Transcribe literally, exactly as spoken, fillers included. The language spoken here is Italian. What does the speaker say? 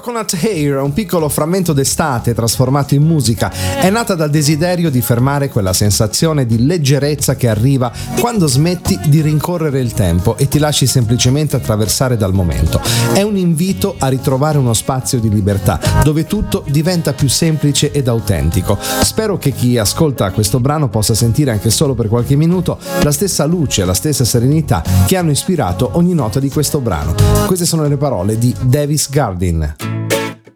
Coconut Hair, un piccolo frammento d'estate trasformato in musica, è nata dal desiderio di fermare quella sensazione di leggerezza che arriva quando smetti di rincorrere il tempo e ti lasci semplicemente attraversare dal momento. È un invito a ritrovare uno spazio di libertà dove tutto diventa più semplice ed autentico. Spero che chi ascolta questo brano possa sentire anche solo per qualche minuto la stessa luce, la stessa serenità che hanno ispirato ogni nota di questo brano. Queste sono le parole di Davis Gardin.